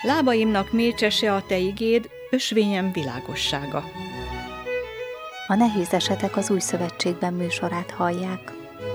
Lábaimnak mécsese a te igéd, ösvényem világossága. A Nehéz esetek az Új Szövetségben műsorát hallják.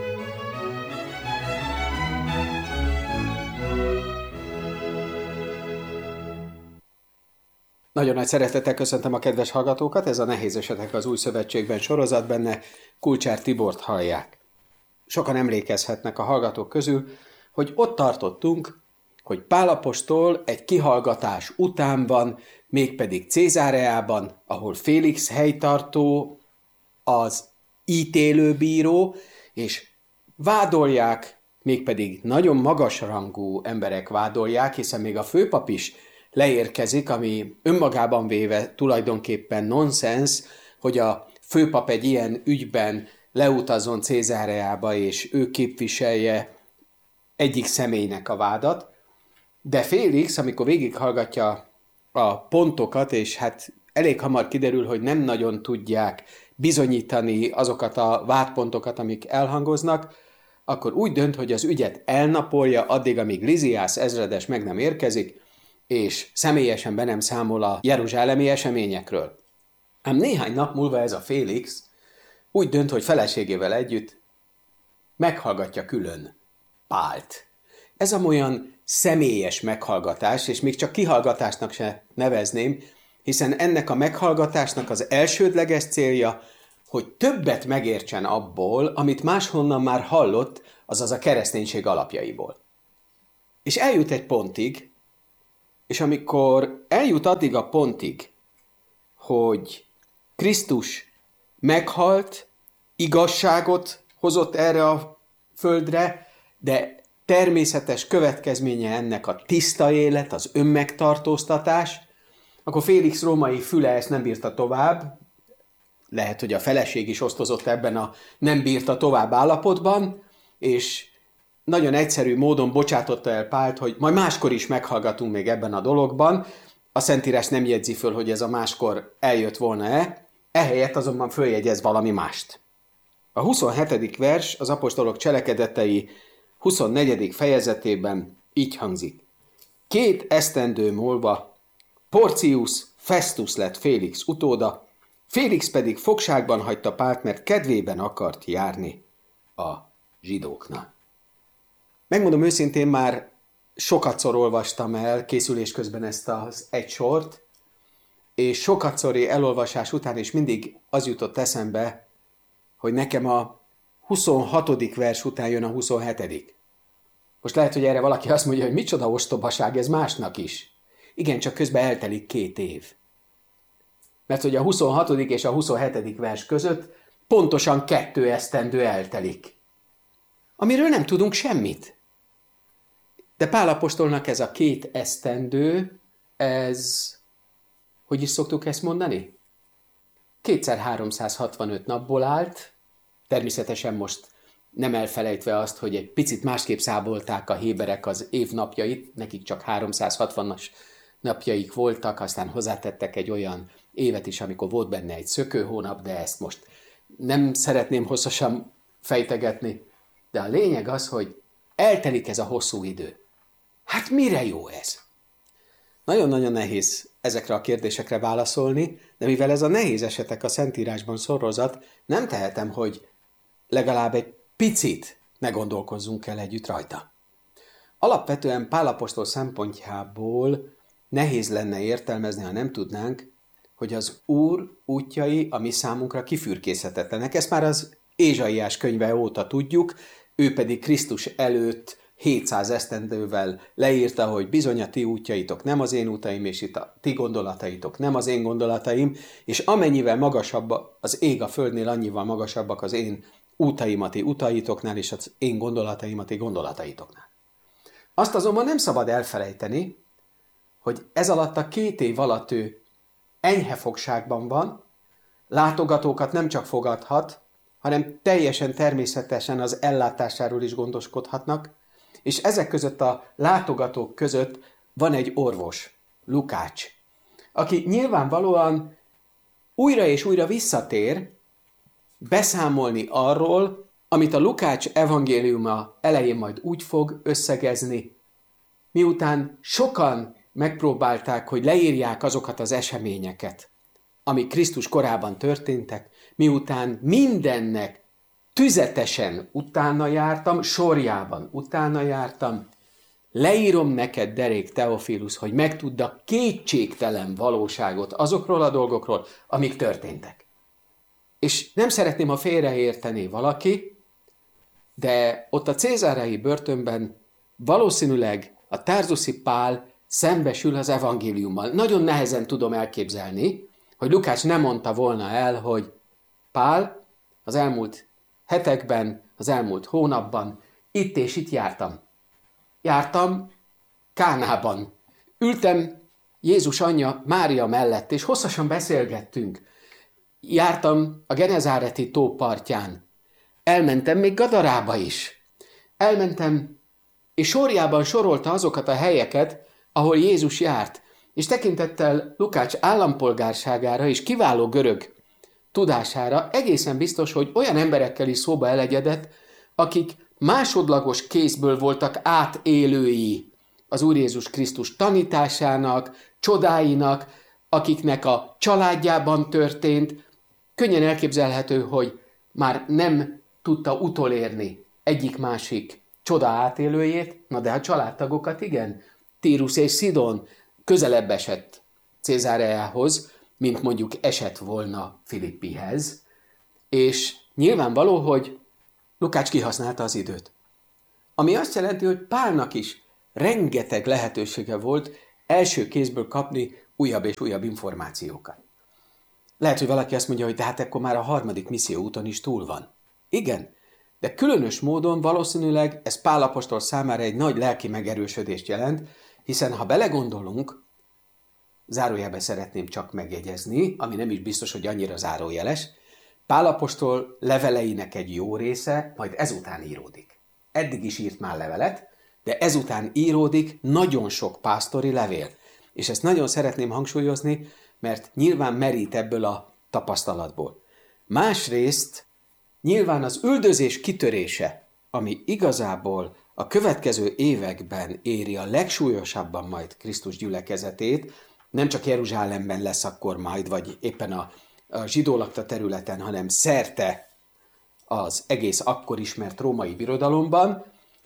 Nagyon nagy szeretettel köszöntöm a kedves hallgatókat, ez a Nehéz esetek az Új Szövetségben sorozat, benne Kulcsár Tibort hallják. Sokan emlékezhetnek a hallgatók közül, hogy ott tartottunk, hogy Pál apostol egy kihallgatás után van, mégpedig Cézáreában, ahol Félix helytartó, az ítélőbíró, és vádolják, mégpedig nagyon magasrangú emberek vádolják, hiszen még a főpap is leérkezik, ami önmagában véve tulajdonképpen nonsens, hogy a főpap egy ilyen ügyben leutazzon Cézáreába, és ő képviselje egyik személynek a vádat. De Félix, amikor végighallgatja a pontokat, és hát elég hamar kiderül, hogy nem nagyon tudják bizonyítani azokat a vádpontokat, amik elhangoznak, akkor úgy dönt, hogy az ügyet elnapolja addig, amíg Liziász ezredes meg nem érkezik, és személyesen be nem számol a jeruzsálemi eseményekről. Ám néhány nap múlva ez a Félix úgy dönt, hogy feleségével együtt meghallgatja külön Pált. Ez olyan személyes meghallgatás, és még csak kihallgatásnak se nevezném, hiszen ennek a meghallgatásnak az elsődleges célja, hogy többet megértsen abból, amit máshonnan már hallott, azaz a kereszténység alapjaiból. És eljut egy pontig, és amikor eljut addig a pontig, hogy Krisztus meghalt, igazságot hozott erre a földre, de természetes következménye ennek a tiszta élet, az önmegtartóztatás, akkor Félix római füle ezt nem bírta tovább, lehet, hogy a feleség is osztozott ebben a nem bírta tovább állapotban, és nagyon egyszerű módon bocsátotta el Pált, hogy majd máskor is meghallgatunk még ebben a dologban. A Szentírás nem jegyzi föl, hogy ez a máskor eljött volna-e, ehelyett azonban följegyez valami mást. A 27. vers az apostolok cselekedetei 24. fejezetében így hangzik. 2 esztendő múlva Porcius Festus lett Félix utóda, Félix pedig fogságban hagyta Pált, mert kedvében akart járni a zsidóknak. Megmondom őszintén, már sokatszor olvastam el készülés közben ezt az egy sort, és sokatszori elolvasás után is mindig az jutott eszembe, hogy nekem a 26. vers után jön a 27. Most lehet, hogy erre valaki azt mondja, hogy micsoda ostobaság, ez másnak is. Igen, csak közben eltelik 2 év. Mert hogy a 26. és a 27. vers között pontosan 2 esztendő eltelik. Amiről nem tudunk semmit. De Pál apostolnak ez a 2 esztendő, ez, hogy is szoktuk ezt mondani? 2x365 napból állt, természetesen most nem elfelejtve azt, hogy egy picit másképp számolták a héberek az évnapjait, nekik csak 360-as napjaik voltak, aztán hozzátettek egy olyan évet is, amikor volt benne egy szökőhónap, de ezt most nem szeretném hosszasan fejtegetni, de a lényeg az, hogy eltelik ez a hosszú idő. Hát mire jó ez? Nagyon-nagyon nehéz ezekre a kérdésekre válaszolni, de mivel ez a Nehéz esetek a Szentírásban sorozat, nem tehetem, hogy legalább egy picit ne gondolkozzunk el együtt rajta. Alapvetően Pál apostol szempontjából nehéz lenne értelmezni, ha nem tudnánk, hogy az Úr útjai a mi számunkra kifürkészhetetlenek. Ezt már az Ézsaiás könyve óta tudjuk, ő pedig Krisztus előtt 700 esztendővel leírta, hogy bizony a ti útjaitok nem az én útaim, és itt a ti gondolataitok nem az én gondolataim, és amennyivel magasabb az ég a földnél, annyival magasabbak az én útaim a ti utaitoknál, és az én gondolataim a ti gondolataitoknál. Azt azonban nem szabad elfelejteni, hogy ez alatt a 2 év alatt ő enyhe fogságban van, látogatókat nem csak fogadhat, hanem teljesen természetesen az ellátásáról is gondoskodhatnak, és ezek között a látogatók között van egy orvos, Lukács, aki nyilvánvalóan újra és újra visszatér beszámolni arról, amit a Lukács evangéliuma elején majd úgy fog összegezni, miután sokan megpróbálták, hogy leírják azokat az eseményeket, amik Krisztus korában történtek, miután mindennek tüzetesen utána jártam, sorjában utána jártam, leírom neked, derék Teofilus, hogy megtudd a kétségtelen valóságot azokról a dolgokról, amik történtek. És nem szeretném, ha félreértené valaki, de ott a cézárai börtönben valószínűleg a Tarzuszi Pál szembesül az evangéliummal. Nagyon nehezen tudom elképzelni, hogy Lukács nem mondta volna el, hogy Pál, az elmúlt hetekben, az elmúlt hónapban itt és itt jártam. Jártam Kánában. Ültem Jézus anyja Mária mellett, és hosszasan beszélgettünk. Jártam a Genezáreti tó partján. Elmentem még Gadarába is. Elmentem, és sorjában sorolta azokat a helyeket, ahol Jézus járt, és tekintettel Lukács állampolgárságára és kiváló görög tudására egészen biztos, hogy olyan emberekkel is szóba elegyedett, akik másodlagos kézből voltak átélői az Úr Jézus Krisztus tanításának, csodáinak, akiknek a családjában történt. Könnyen elképzelhető, hogy már nem tudta utolérni egyik-másik csoda átélőjét, na de a családtagokat igen. Tírus és Szidon közelebb esett Cézáreához, mint mondjuk esett volna Filippihez, és nyilvánvaló, hogy Lukács kihasználta az időt. Ami azt jelenti, hogy Pálnak is rengeteg lehetősége volt első kézből kapni újabb és újabb információkat. Lehet, hogy valaki azt mondja, hogy de hát akkor már a 3. misszióúton is túl van. Igen, de különös módon valószínűleg ez Pál apostol számára egy nagy lelki megerősödést jelent, hiszen ha belegondolunk, zárójelbe szeretném csak megjegyezni, ami nem is biztos, hogy annyira zárójeles, Pál apostol leveleinek egy jó része majd ezután íródik. Eddig is írt már levelet, de ezután íródik nagyon sok pásztori levél. És ezt nagyon szeretném hangsúlyozni, mert nyilván merít ebből a tapasztalatból. Másrészt nyilván az üldözés kitörése, ami igazából a következő években éri a legsúlyosabban majd Krisztus gyülekezetét, nem csak Jeruzsálemben lesz akkor majd, vagy éppen a zsidó lakta területen, hanem szerte az egész akkor ismert római birodalomban,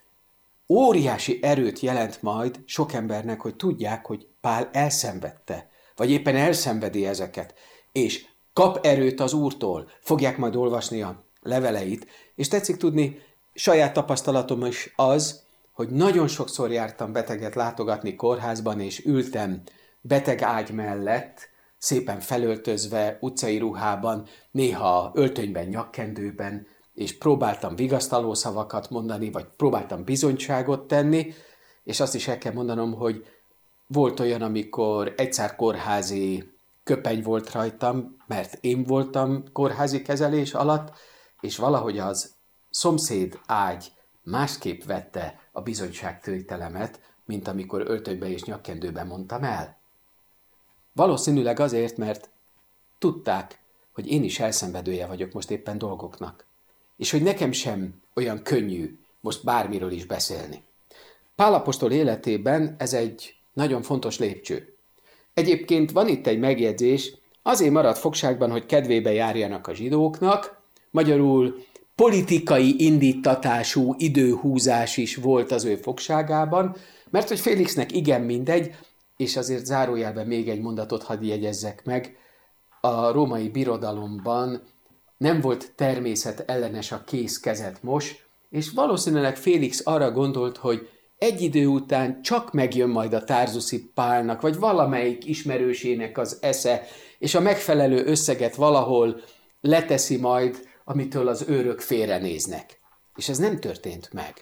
óriási erőt jelent majd sok embernek, hogy tudják, hogy Pál elszenvedte, vagy éppen elszenvedi ezeket, és kap erőt az Úrtól, fogják majd olvasni a leveleit, és tetszik tudni, saját tapasztalatom is az, hogy nagyon sokszor jártam beteget látogatni kórházban, és ültem beteg ágy mellett, szépen felöltözve, utcai ruhában, néha öltönyben, nyakkendőben, és próbáltam vigasztaló szavakat mondani, vagy próbáltam bizonyságot tenni, és azt is el kell mondanom, hogy volt olyan, amikor egyszer kórházi köpeny volt rajtam, mert én voltam kórházi kezelés alatt, és valahogy az szomszéd ágy másképp vette a bizonyságtételemet, mint amikor öltönybe és nyakkendőben mondtam el. Valószínűleg azért, mert tudták, hogy én is elszenvedője vagyok most éppen dolgoknak, és hogy nekem sem olyan könnyű most bármiről is beszélni. Pál apostol életében ez egy nagyon fontos lépcső. Egyébként van itt egy megjegyzés, azért maradt fogságban, hogy kedvébe járjanak a zsidóknak, magyarul politikai indítatású időhúzás is volt az ő fogságában, mert hogy Félixnek igen mindegy, és azért zárójelben még egy mondatot hadd jegyezzek meg, a római birodalomban nem volt természetellenes a kész kezet mos, és valószínűleg Félix arra gondolt, hogy egy idő után csak megjön majd a Tarzuszi Pálnak, vagy valamelyik ismerősének az esze, és a megfelelő összeget valahol leteszi majd, amitől az őrök félrenéznek. És ez nem történt meg.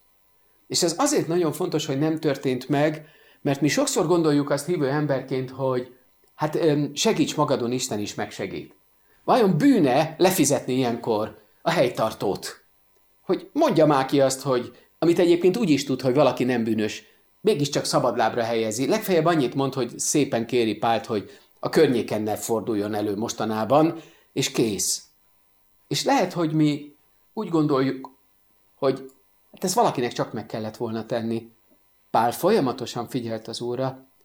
És ez azért nagyon fontos, hogy nem történt meg, mert mi sokszor gondoljuk azt hívő emberként, hogy hát segíts magadon, Isten is megsegít. Vajon bűne lefizetni ilyenkor a helytartót? Hogy mondja már ki azt, hogy amit egyébként úgy is tud, hogy valaki nem bűnös, mégiscsak szabadlábra helyezi. Legfeljebb annyit mond, hogy szépen kéri Pált, hogy a környéken ne forduljon elő mostanában, és kész. És lehet, hogy mi úgy gondoljuk, hogy hát ezt valakinek csak meg kellett volna tenni. Pál folyamatosan figyelt az Úrra,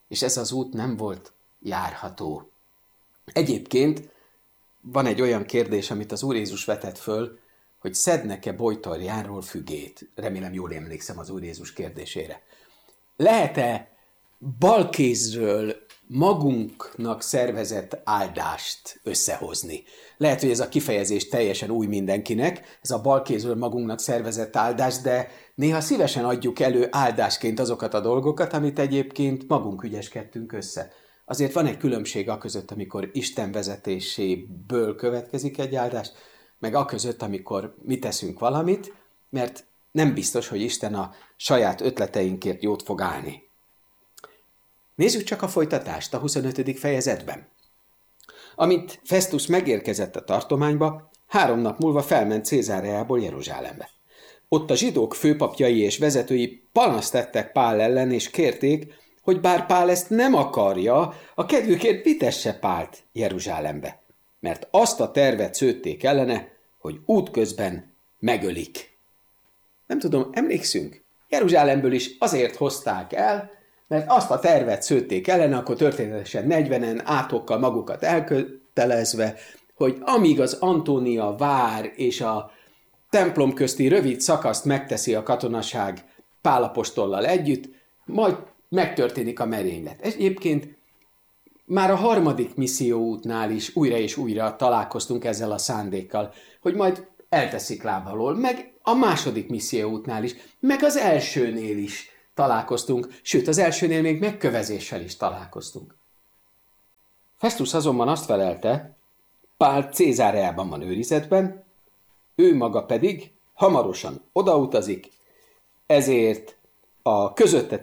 és ez az út nem volt járható. Egyébként van egy olyan kérdés, amit az Úr Jézus vetett föl, hogy szednek-e bojtarjáról fügét? Remélem jól emlékszem az Úr Jézus kérdésére. Lehet-e balkézről magunknak szervezett áldást összehozni? Lehet, hogy ez a kifejezés teljesen új mindenkinek, ez a balkézről magunknak szervezett áldás, de néha szívesen adjuk elő áldásként azokat a dolgokat, amit egyébként magunk ügyeskedtünk össze. Azért van egy különbség aközött, amikor Isten vezetéséből következik egy áldás, meg aközött, amikor mi teszünk valamit, mert nem biztos, hogy Isten a saját ötleteinkért jót fog állni. Nézzük csak a folytatást a 25. fejezetben. Amint Festus megérkezett a tartományba, 3 nap múlva felment Cézáreából Jeruzsálembe. Ott a zsidók főpapjai és vezetői panaszt tettek Pál ellen, és kérték, hogy bár Pál ezt nem akarja, a kedvükért vitesse Pált Jeruzsálembe, mert azt a tervet szőtték ellene, hogy útközben megölik. Nem tudom, emlékszünk? Jeruzsálemből is azért hozták el, mert azt a tervet szőtték ellene, akkor történetesen 40-en átokkal magukat elkötelezve, hogy amíg az Antónia vár és a templom közti rövid szakaszt megteszi a katonaság Pál apostollal együtt, majd megtörténik a merénylet. Egyébként már a 3. misszióútnál is újra és újra találkoztunk ezzel a szándékkal, hogy majd elteszik láb alól, meg a 2. misszióútnál is, meg az elsőnél is találkoztunk, sőt az elsőnél még megkövezéssel is találkoztunk. Festus azonban azt felelte, Pál Cézáreában van őrizetben, ő maga pedig hamarosan odautazik, ezért a közötte